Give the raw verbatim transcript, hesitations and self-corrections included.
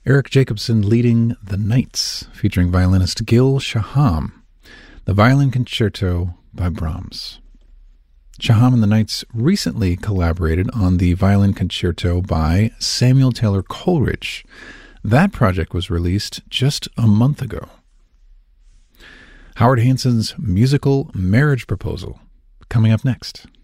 Eric Jacobson leading The Knights, featuring violinist Gil Shaham, the Violin Concerto by Brahms. Shaham and the Knights recently collaborated on the Violin Concerto by Samuel Taylor Coleridge. That project was released just a month ago. Howard Hanson's musical marriage proposal, coming up next.